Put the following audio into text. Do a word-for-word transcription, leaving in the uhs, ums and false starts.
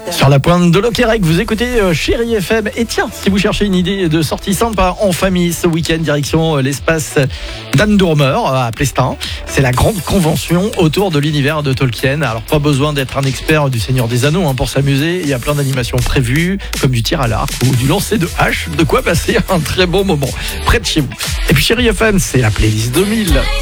Sur la pointe de l'Okerec, vous écoutez euh, Chérie F M. Et tiens, si vous cherchez une idée de sortie sympa en famille ce week-end, direction euh, l'espace d'Anne Dourmer à Plestin. C'est la grande convention autour de l'univers de Tolkien. Alors pas besoin d'être un expert du Seigneur des Anneaux hein, pour s'amuser. Il y a plein d'animations prévues, comme du tir à l'arc ou du lancer de hache. De quoi passer un très bon moment près de chez vous. Et puis Chérie F M, c'est la playlist deux mille.